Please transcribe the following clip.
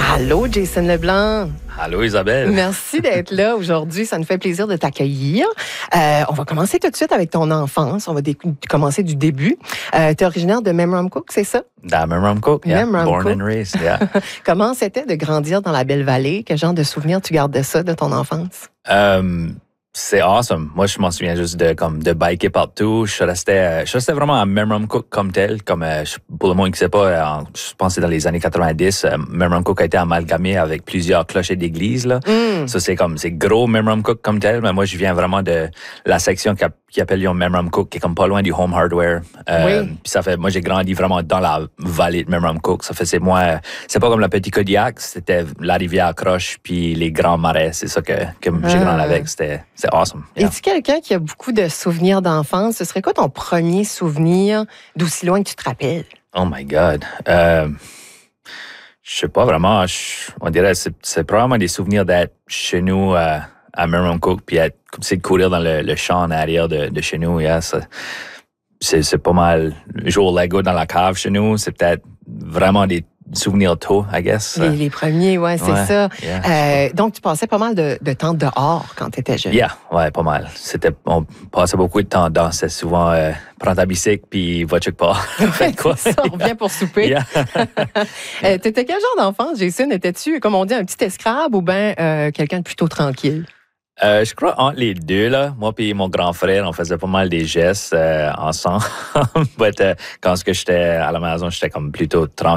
Allô, Jason Leblanc. Allô, Isabelle. Merci d'être là aujourd'hui. Ça nous fait plaisir de t'accueillir. On va commencer tout de suite avec ton enfance. On va commencer du début. Tu es originaire de Memramcook, c'est ça? De Memramcook, yeah. Born and raised, yeah. Comment c'était de grandir dans la Belle-Vallée? Quel genre de souvenirs tu gardes de ça, de ton enfance? C'est awesome. Moi, je m'en souviens juste de biker partout. Je restais vraiment à Memramcook comme tel. Pour le monde qui ne sait pas, je pense que c'est dans les années 90, Memramcook a été amalgamé avec plusieurs clochers d'église, là. Ça, c'est gros Memramcook comme tel. Mais moi, je viens vraiment de la section qui appelle Memramcook, qui est comme pas loin du Home Hardware. Puis moi, j'ai grandi vraiment dans la vallée de Memramcook. C'est pas comme la Petite Kodiak, c'était la rivière Croche puis les grands marais. C'est ça que j'ai grandi avec. C'est awesome. Yeah. Es-tu quelqu'un qui a beaucoup de souvenirs d'enfance? Ce serait quoi ton premier souvenir d'aussi loin que tu te rappelles? Oh my God. Je sais pas vraiment. On dirait c'est probablement des souvenirs d'être chez nous à Memramcook puis de courir dans le champ en arrière de chez nous. Yeah, c'est pas mal. Jouer au Lego dans la cave chez nous, c'est peut-être vraiment des souvenirs tôt, I guess. Les premiers, c'est ça. Yeah. Donc, tu passais pas mal de temps dehors quand tu étais jeune. Yeah, ouais, pas mal. On passait beaucoup de temps dedans. C'était souvent prends ta bicycle puis va quelque part. Ça, on revient pour souper. Yeah. T'étais quel genre d'enfant, Jason? Étais-tu, comme on dit, un petit escrave ou bien quelqu'un de plutôt tranquille? Je crois entre les deux, là. Moi et mon grand frère, on faisait pas mal des gestes ensemble. Quand j'étais à la maison, j'étais comme plutôt tranquille.